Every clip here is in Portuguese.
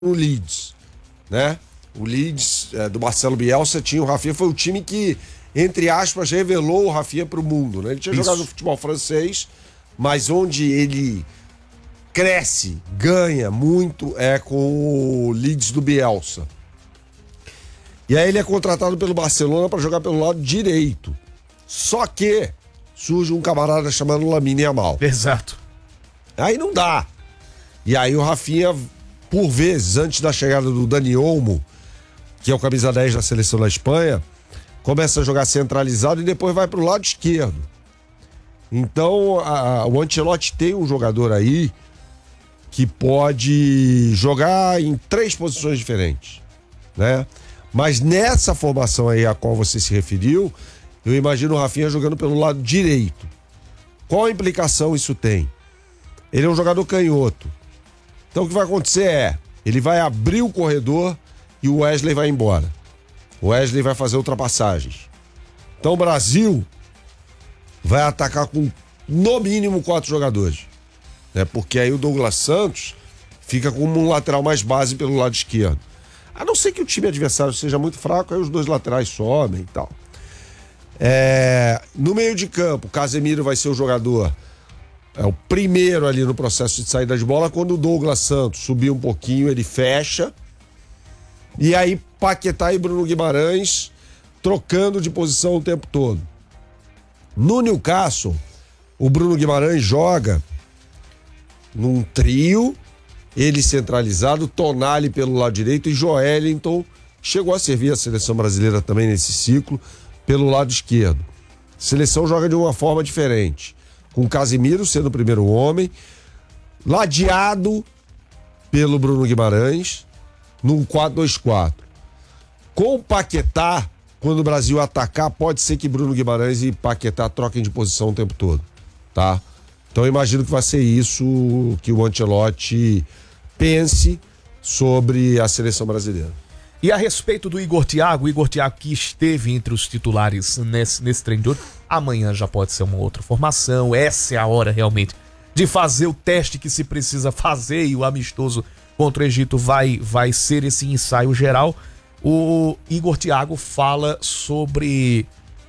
no Leeds, né? O Leeds do Marcelo Bielsa tinha o Rafinha, foi o time que, entre aspas, revelou o Rafinha pro mundo, né? Ele tinha jogado no futebol francês, mas onde ele cresce, ganha muito é com o Leeds do Bielsa. E aí ele é contratado pelo Barcelona para jogar pelo lado direito. Só que surge um camarada chamado Lamine Yamal. Exato. Aí não dá. E aí o Rafinha, por vezes, antes da chegada do Dani Olmo, que é o camisa 10 da seleção da Espanha, começa a jogar centralizado e depois vai pro lado esquerdo. Então o Ancelotti tem um jogador aí que pode jogar em 3 posições diferentes, né? Mas nessa formação aí a qual você se referiu, eu imagino o Rafinha jogando pelo lado direito. Qual a implicação isso tem? Ele é um jogador canhoto. Então o que vai acontecer ele vai abrir o corredor e o Wesley vai embora. O Wesley vai fazer ultrapassagens. Então o Brasil vai atacar com no mínimo 4 jogadores, né? Porque aí o Douglas Santos fica como um lateral mais base pelo lado esquerdo. A não ser que o time adversário seja muito fraco, aí os 2 laterais sobem e tal. No meio de campo, o Casemiro vai ser o jogador, o primeiro ali no processo de saída de bola. Quando o Douglas Santos subir um pouquinho, ele fecha. E aí Paquetá e Bruno Guimarães trocando de posição o tempo todo. No Newcastle, o Bruno Guimarães joga num trio, ele centralizado, Tonali pelo lado direito e Joelinton, chegou a servir a seleção brasileira também nesse ciclo, pelo lado esquerdo. A seleção joga de uma forma diferente, com Casemiro sendo o primeiro homem, ladeado pelo Bruno Guimarães, num 4-2-4. Com o Paquetá, quando o Brasil atacar, pode ser que Bruno Guimarães e Paquetá troquem de posição o tempo todo, tá? Então eu imagino que vai ser isso que o Ancelotti pense sobre a seleção brasileira. E a respeito do Igor Thiago que esteve entre os titulares nesse treino de hoje, amanhã já pode ser uma outra formação, essa é a hora realmente de fazer o teste que se precisa fazer, e o amistoso contra o Egito vai ser esse ensaio geral. O Igor Thiago fala sobre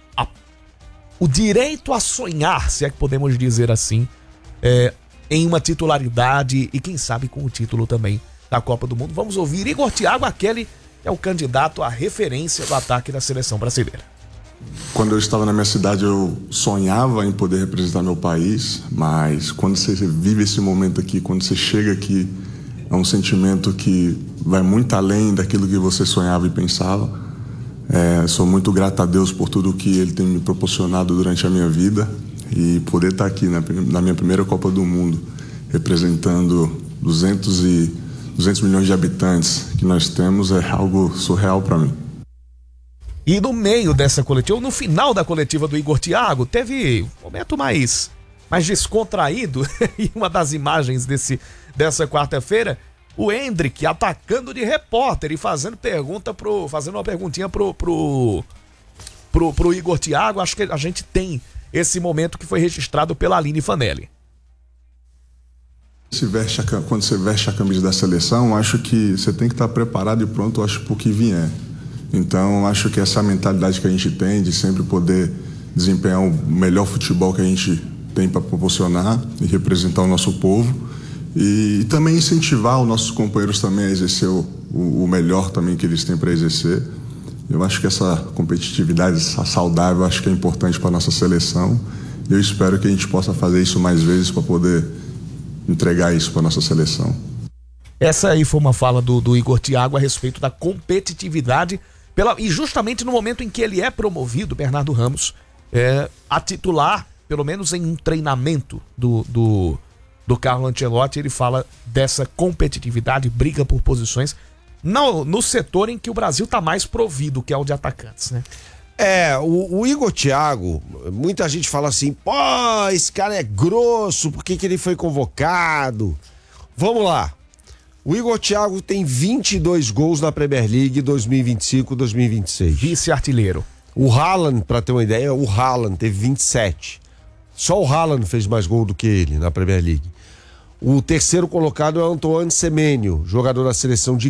o direito a sonhar, se é que podemos dizer assim, em uma titularidade e quem sabe com o título também da Copa do Mundo. Vamos ouvir Igor Thiago, aquele é o candidato à referência do ataque da seleção brasileira. Quando eu estava na minha cidade, eu sonhava em poder representar meu país, mas quando você vive esse momento aqui, quando você chega aqui, é um sentimento que vai muito além daquilo que você sonhava e pensava. Sou muito grato a Deus por tudo que Ele tem me proporcionado durante a minha vida, e poder estar aqui na minha primeira Copa do Mundo, representando 200 milhões de habitantes que nós temos, é algo surreal para mim. E no meio dessa coletiva, ou no final da coletiva do Igor Thiago, teve um momento mais descontraído, e uma das imagens dessa quarta-feira, o Endrick atacando de repórter e fazendo uma perguntinha pro Igor Thiago. Acho que a gente tem esse momento que foi registrado pela Aline Fanelli. Quando você veste a camisa da seleção, acho que você tem que estar preparado e pronto, acho, pro que vier. Então, acho que essa mentalidade que a gente tem de sempre poder desempenhar o melhor futebol que a gente tem para proporcionar e representar o nosso povo, e também incentivar os nossos companheiros também a exercer o melhor também que eles têm para exercer. Eu acho que essa competitividade, essa saudável, acho que é importante para a nossa seleção. Eu espero que a gente possa fazer isso mais vezes para poder entregar isso para a nossa seleção. Essa aí foi uma fala do Igor Thiago a respeito da competitividade e justamente no momento em que ele é promovido, Bernardo Ramos, a titular, pelo menos em um treinamento do Carlo Ancelotti, ele fala dessa competitividade, briga por posições no setor em que o Brasil está mais provido, que é o de atacantes, né? O Igor Thiago, muita gente fala assim, pô, esse cara é grosso, por que ele foi convocado? Vamos lá. O Igor Thiago tem 22 gols na Premier League 2025-2026. Vice-artilheiro. O Haaland, pra ter uma ideia, o Haaland teve 27. Só o Haaland fez mais gol do que ele na Premier League. O terceiro colocado é o Antoine Semenyo, jogador da seleção de